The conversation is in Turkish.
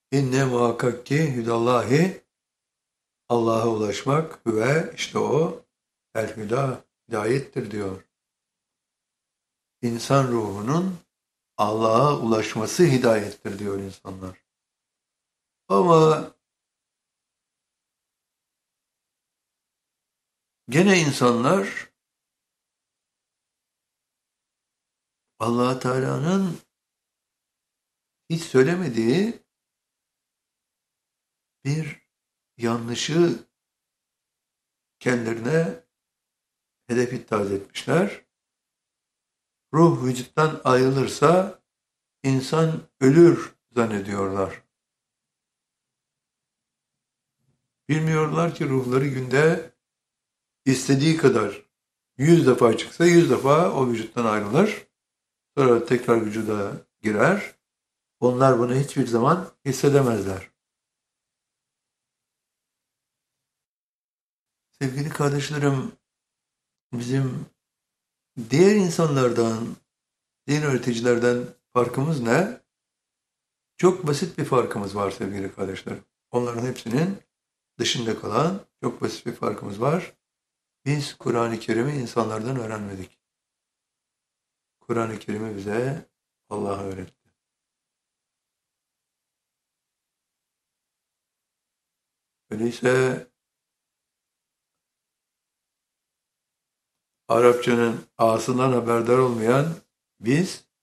İnne muhakkak ki hüdallahi Allah'a ulaşmak ve işte o el hüda hidayettir diyor. İnsan ruhunun Allah'a ulaşması hidayettir diyor insanlar. Ama gene insanlar Allah Teala'nın hiç söylemediği bir yanlışı kendilerine hedef iddia etmişler. Ruh vücuttan ayrılırsa insan ölür zannediyorlar. Bilmiyorlar ki ruhları günde istediği kadar 100 defa çıksa 100 defa o vücuttan ayrılır. Sonra tekrar vücuda girer. Onlar bunu hiçbir zaman hissedemezler. Sevgili kardeşlerim, bizim diğer insanlardan, din öğreticilerden farkımız ne? Çok basit bir farkımız var sevgili kardeşlerim. Onların hepsinin dışında kalan çok basit bir farkımız var. Biz Kur'an-ı Kerim'i insanlardan öğrenmedik. Kur'an-ı Kerim'i bize Allah öğretti. Öyleyse Arapçanın ağasından haberdar olmayan biz